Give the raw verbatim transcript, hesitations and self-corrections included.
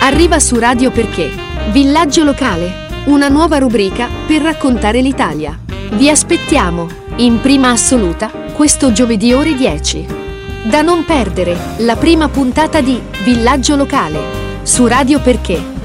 Arriva su Radio Perché, Villaggio Locale, una nuova rubrica per raccontare l'Italia. Vi aspettiamo, in prima assoluta, questo giovedì ore dieci. Da non perdere, la prima puntata di Villaggio Locale, su Radio Perché.